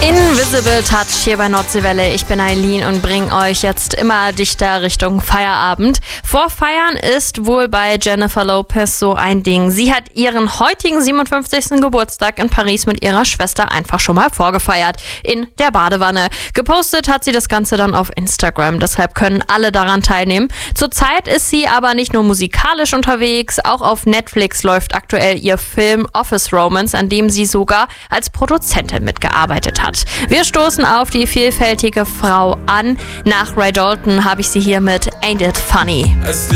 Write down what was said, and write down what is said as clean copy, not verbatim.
Invisible Touch hier bei Nordseewelle. Ich bin Eileen und bringe euch jetzt immer dichter Richtung Feierabend. Vorfeiern ist wohl bei Jennifer Lopez so ein Ding. Sie hat ihren heutigen 57. Geburtstag in Paris mit ihrer Schwester einfach schon mal vorgefeiert. In der Badewanne. Gepostet hat sie das Ganze dann auf Instagram. Deshalb können alle daran teilnehmen. Zurzeit ist sie aber nicht nur musikalisch unterwegs. Auch auf Netflix läuft aktuell ihr Film Office Romance, an dem sie sogar als Produzentin mitgearbeitet hat. Wir stoßen auf die vielfältige Frau an. Nach Ray Dalton habe ich sie hier mit Ain't It Funny.